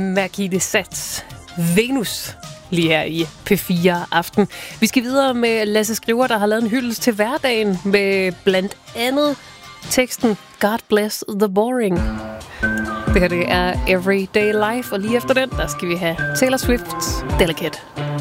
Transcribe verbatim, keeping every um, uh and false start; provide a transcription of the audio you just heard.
Marquis de Sats Venus lige her i P fire Aften. Vi skal videre med Lasse Skriver, der har lavet en hyldest til hverdagen med blandt andet teksten God Bless the Boring. Det her det er Everyday Life, og lige efter den, der skal vi have Taylor Swift's Delicate.